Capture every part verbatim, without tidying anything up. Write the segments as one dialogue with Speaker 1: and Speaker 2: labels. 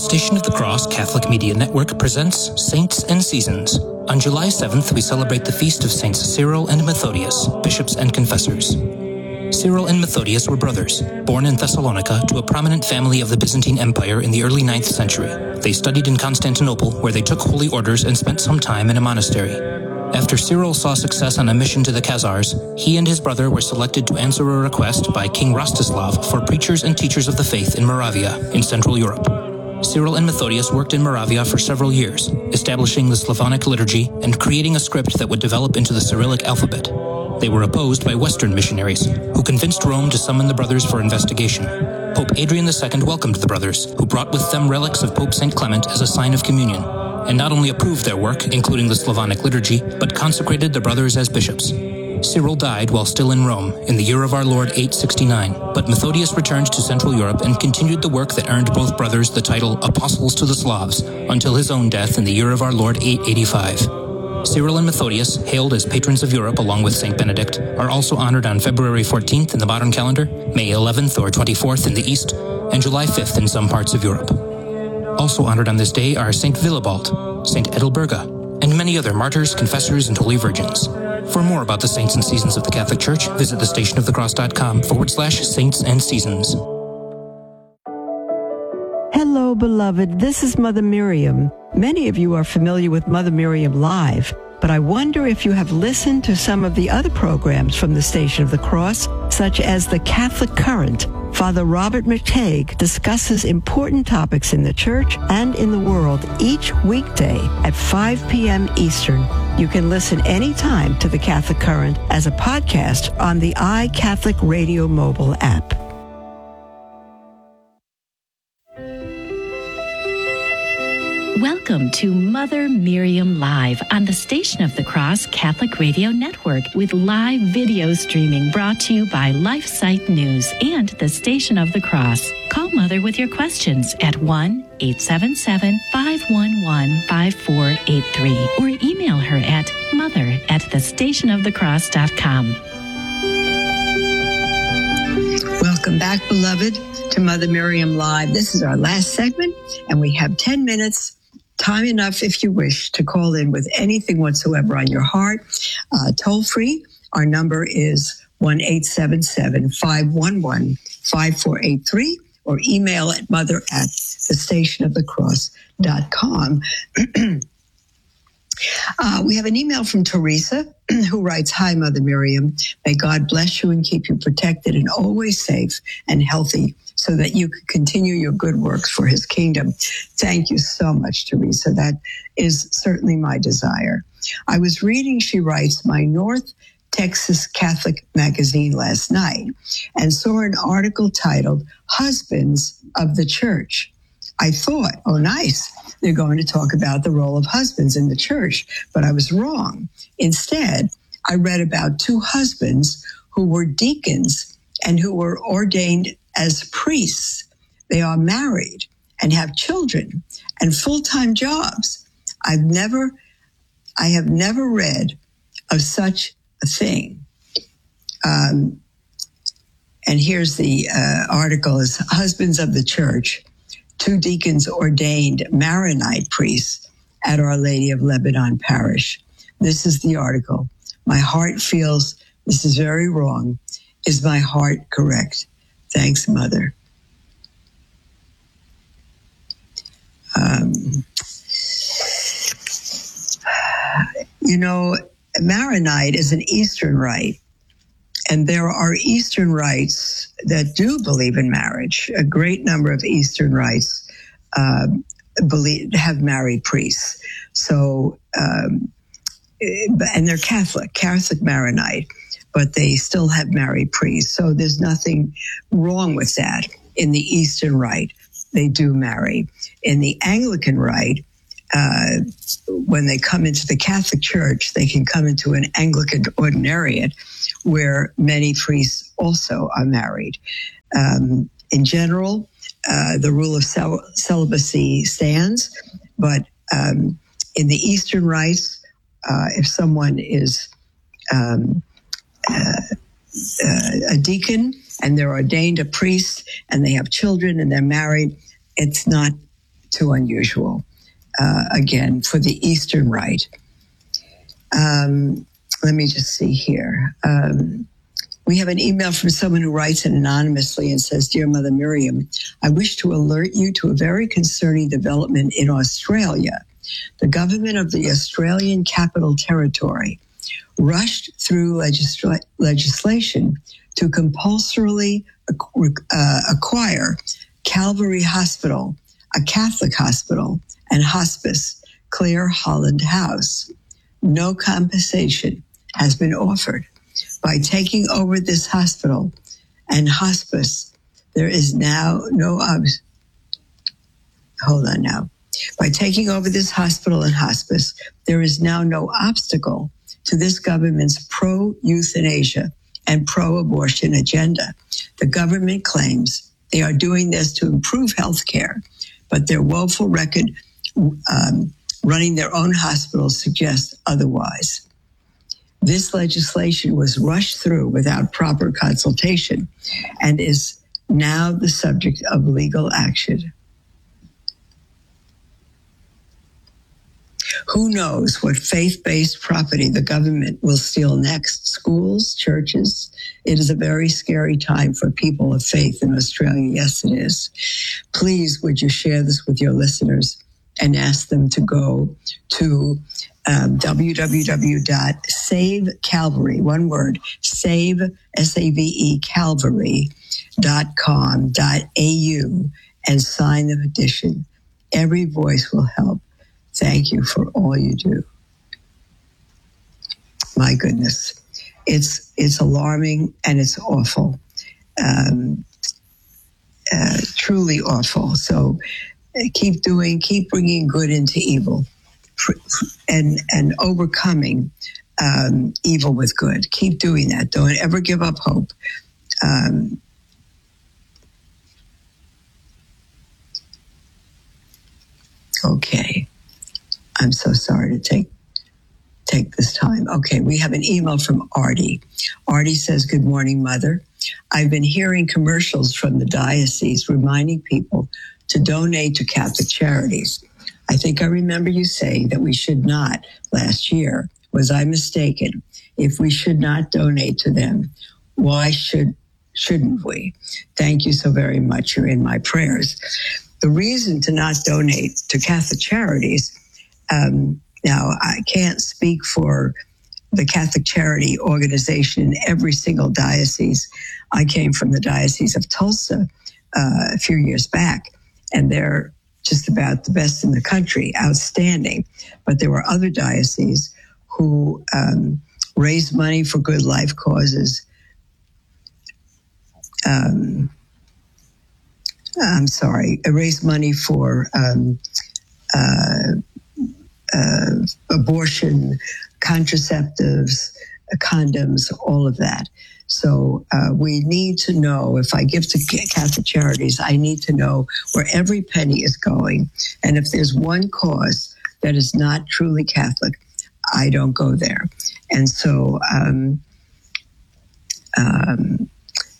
Speaker 1: Station of the Cross Catholic Media Network presents Saints and Seasons. On July seventh, we celebrate the feast of Saints Cyril and Methodius, bishops and confessors. Cyril and Methodius were brothers, born in Thessalonica to a prominent family of the Byzantine Empire in the early ninth century. They studied in Constantinople, where they took holy orders and spent some time in a monastery. After Cyril saw success on a mission to the Khazars, he and his brother were selected to answer a request by King Rostislav for preachers and teachers of the faith in Moravia, in Central Europe. Cyril and Methodius worked in Moravia for several years, establishing the Slavonic liturgy and creating a script that would develop into the Cyrillic alphabet. They were opposed by Western missionaries, who convinced Rome to summon the brothers for investigation. Pope Adrian the Second welcomed the brothers, who brought with them relics of Pope Saint Clement as a sign of communion, and not only approved their work, including the Slavonic liturgy, but consecrated the brothers as bishops. Cyril died while still in Rome in the year of our Lord eight sixty-nine, but Methodius returned to Central Europe and continued the work that earned both brothers the title Apostles to the Slavs until his own death in the year of our Lord eight eighty-five. Cyril and Methodius, hailed as patrons of Europe along with Saint Benedict, are also honored on February fourteenth in the modern calendar, May eleventh or twenty-fourth in the East, and July fifth in some parts of Europe. Also honored on this day are Saint Willibald, Saint Edelberga, and many other martyrs, confessors, and holy virgins. For more about the saints and seasons of the Catholic Church, visit thestationofthecross.com forward slash saints and seasons.
Speaker 2: Hello, beloved. This is Mother Miriam. Many of you are familiar with Mother Miriam Live, but I wonder if you have listened to some of the other programs from the Station of the Cross, such as The Catholic Current. Father Robert McTague discusses important topics in the Church and in the world each weekday at five p.m. Eastern. You can listen anytime to The Catholic Current as a podcast on the iCatholic Radio mobile app.
Speaker 3: Welcome to Mother Miriam Live on the Station of the Cross Catholic Radio Network with live video streaming brought to you by LifeSite News and the Station of the Cross. Call Mother with your questions at one eight seven seven, five one one, five four eight three or email her at mother at thestationofthecross.com.
Speaker 4: Welcome back, beloved, to Mother Miriam Live. This is our last segment, and we have ten minutes. Time enough, if you wish, to call in with anything whatsoever on your heart. Uh, toll free, our number is one eight seven seven, five one one, five four eight three, or email at mother at thestationofthecross dot com. uh, we have an email from Teresa, who writes, "Hi, Mother Miriam. May God bless you and keep you protected and always safe and healthy, so that you can continue your good works for his kingdom." Thank you so much, Teresa. That is certainly my desire. I was reading, she writes, my North Texas Catholic magazine last night and saw an article titled Husbands of the Church. I thought, oh, nice, they're going to talk about the role of husbands in the church, but I was wrong. Instead, I read about two husbands who were deacons and who were ordained as priests. They are married and have children and full-time jobs. I've never, I have never read of such a thing. Um, and here's the uh, article: is Husbands of the Church, two deacons ordained Maronite priests at Our Lady of Lebanon Parish. This is the article. My heart feels this is very wrong. Is my heart correct? Thanks, Mother. Um, you know, Maronite is an Eastern rite, and there are Eastern rites that do believe in marriage. A great number of Eastern rites uh, believe have married priests. So, um, and they're Catholic, Catholic Maronite, but they still have married priests. So there's nothing wrong with that. In the Eastern Rite, they do marry. In the Anglican Rite, uh, when they come into the Catholic Church, they can come into an Anglican ordinariate where many priests also are married. Um, in general, uh, the rule of cel- celibacy stands, but um, in the Eastern rites, uh, if someone is um, uh, uh, a deacon and they're ordained a priest and they have children and they're married, it's not too unusual, uh, again, for the Eastern Rite. Um, let me just see here. Um, we have an email from someone who writes it anonymously and says, Dear Mother Miriam, I wish to alert you to a very concerning development in Australia. The government of the Australian Capital Territory rushed through legisla- legislation to compulsorily uh, acquire Calvary Hospital, a Catholic hospital, and hospice, Clare Holland House. No compensation has been offered. By taking over this hospital and hospice, there is now no, ob- hold on now. By taking over this hospital and hospice, there is now no obstacle to this government's pro-euthanasia and pro-abortion agenda. The government claims they are doing this to improve health care, but their woeful record um, running their own hospitals suggests otherwise. This legislation was rushed through without proper consultation and is now the subject of legal action. Who knows what faith-based property the government will steal next? Schools, churches. It is a very scary time for people of faith in Australia. Yes, it is. Please, would you share this with your listeners and ask them to go to um, w w w dot save calvary, one word, save, S A V E, calvary dot com dot a u and sign the petition. Every voice will help. Thank you for all you do. My goodness. It's it's alarming and it's awful. Um, uh, truly awful. So uh, keep doing, keep bringing good into evil and, and overcoming um, evil with good. Keep doing that. Don't ever give up hope. Um, okay. I'm so sorry to take take this time. Okay, we have an email from Artie. Artie says, good morning, Mother. I've been hearing commercials from the diocese reminding people to donate to Catholic charities. I think I remember you saying that we should not last year. Was I mistaken? If we should not donate to them, why should, shouldn't we? Thank you so very much. You're in my prayers. The reason to not donate to Catholic charities, Um, now, I can't speak for the Catholic Charity Organization in every single diocese. I came from the Diocese of Tulsa uh, a few years back, and they're just about the best in the country, outstanding. But there were other dioceses who um, raised money for good life causes. Um, I'm sorry, raised money for um, uh, Uh, abortion, contraceptives, uh, condoms, all of that. So uh, we need to know, if I give to Catholic charities, I need to know where every penny is going. And if there's one cause that is not truly Catholic, I don't go there. And so um, um,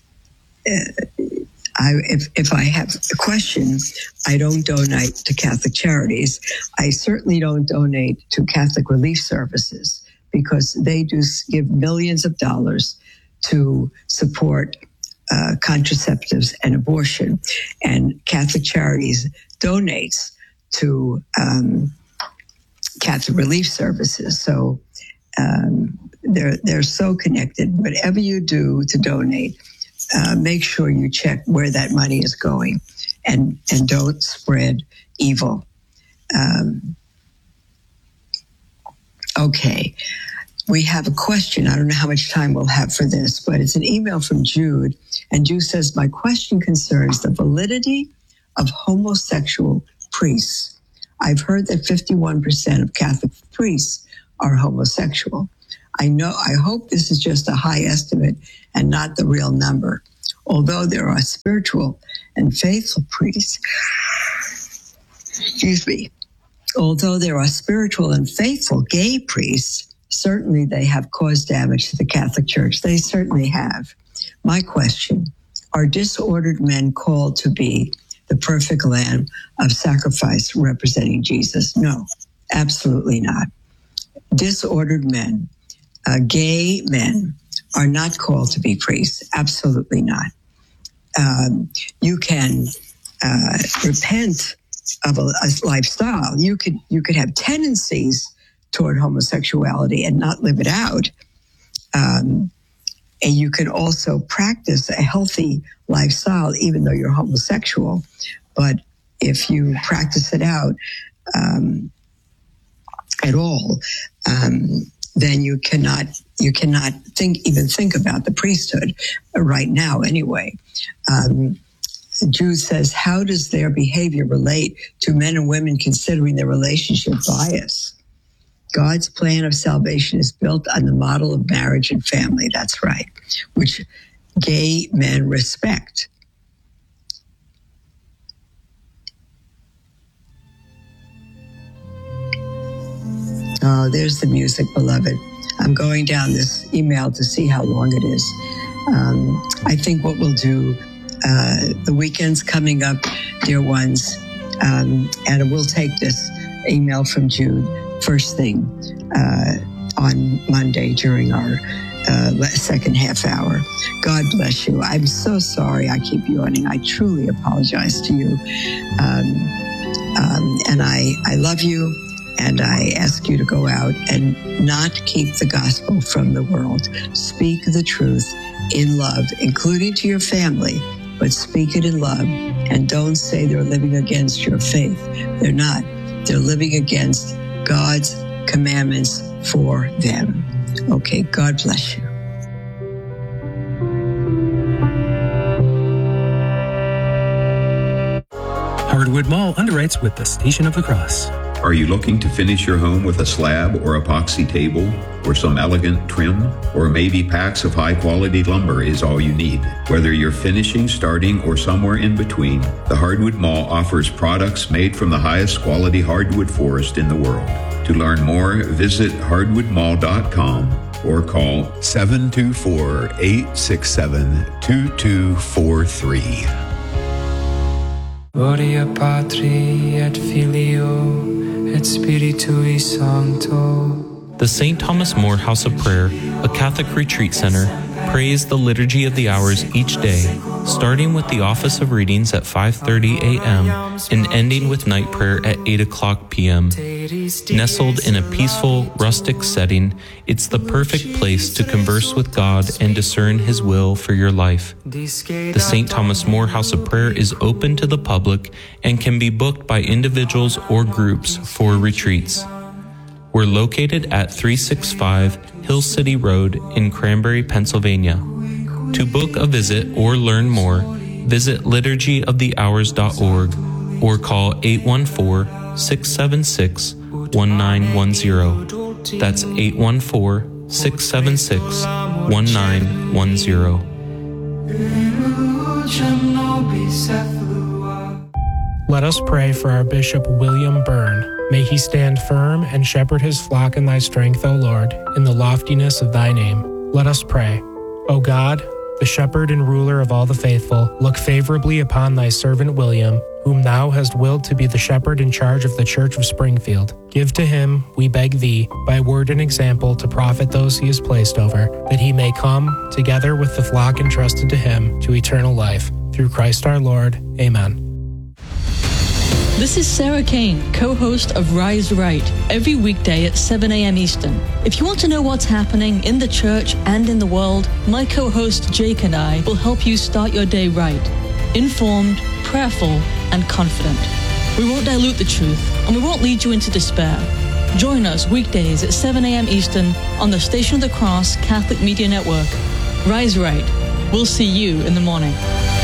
Speaker 4: I, if, if I have a question, I don't donate to Catholic charities. I certainly don't donate to Catholic Relief Services because they do give millions of dollars to support uh, contraceptives and abortion. And Catholic Charities donates to um, Catholic Relief Services. So um, they're, they're so connected. Whatever you do to donate, Uh, make sure you check where that money is going and, and don't spread evil. Um, okay. We have a question. I don't know how much time we'll have for this, but it's an email from Jude. And Jude says, my question concerns the validity of homosexual priests. I've heard that fifty-one percent of Catholic priests are homosexual. I know, I hope this is just a high estimate and not the real number. Although there are spiritual and faithful priests, excuse me, although there are spiritual and faithful gay priests, certainly they have caused damage to the Catholic Church. They certainly have. My question, are disordered men called to be the perfect lamb of sacrifice representing Jesus. No, absolutely not. Disordered men, uh, gay men are not called to be priests. Absolutely not. Um, you can uh, repent of a, a lifestyle. You could you could have tendencies toward homosexuality and not live it out. Um, and you can also practice a healthy lifestyle, even though you're homosexual. But if you practice it out um, at all, um, then you cannot you cannot think even think about the priesthood right now. Anyway, um, Jude says, "How does their behavior relate to men and women considering their relationship bias?" God's plan of salvation is built on the model of marriage and family. That's right, which gay men respect. Oh, there's the music, beloved. I'm going down this email to see how long it is. Um, I think what we'll do, uh, the weekend's coming up, dear ones, um, and we'll take this email from Jude first thing uh, on Monday during our uh, second half hour. God bless you. I'm so sorry I keep yawning. I truly apologize to you. Um, um, and I, I love you, and I ask you to go out and not keep the gospel from the world. Speak the truth in love, including to your family, but speak it in love, and don't say they're living against your faith. They're not. They're living against God's commandments for them. Okay, God bless you.
Speaker 1: Hardwood Mall underwrites with the Station of the Cross.
Speaker 5: Are you looking to finish your home with a slab or epoxy table or some elegant trim? Or maybe packs of high-quality lumber is all you need? Whether you're finishing, starting, or somewhere in between, the Hardwood Mall offers products made from the highest quality hardwood forest in the world. To learn more, visit hardwood mall dot com or call seven two four, eight six seven, two two four three.
Speaker 6: Gloria Patri et Filio et Spiritui Sancto.
Speaker 7: The Saint Thomas More House of Prayer, a Catholic retreat center, prays the Liturgy of the Hours each day, starting with the office of readings at five thirty a.m. and ending with night prayer at eight o'clock p.m. Nestled in a peaceful, rustic setting, it's the perfect place to converse with God and discern His will for your life. The Saint Thomas More House of Prayer is open to the public and can be booked by individuals or groups for retreats. We're located at three sixty-five Hill City Road in Cranberry, Pennsylvania. To book a visit or learn more, visit liturgy of the hours dot org or call eight one four, six seven six, one nine one zero. That's eight one four, six seven six, one nine one zero.
Speaker 8: Let us pray for our Bishop William Byrne. May he stand firm and shepherd his flock in thy strength, O Lord, in the loftiness of thy name. Let us pray. O God, the shepherd and ruler of all the faithful, look favorably upon thy servant William, whom thou hast willed to be the shepherd in charge of the Church of Springfield. Give to him, we beg thee, by word and example to profit those he has placed over, that he may come, together with the flock entrusted to him, to eternal life. Through Christ our Lord. Amen.
Speaker 9: This is Sarah Kane, co-host of Rise Right, every weekday at seven a.m. Eastern. If you want to know what's happening in the church and in the world, my co-host Jake and I will help you start your day right, informed, prayerful, and confident. We won't dilute the truth, and we won't lead you into despair. Join us weekdays at seven a.m. Eastern on the Station of the Cross Catholic Media Network. Rise Right. We'll see you in the morning.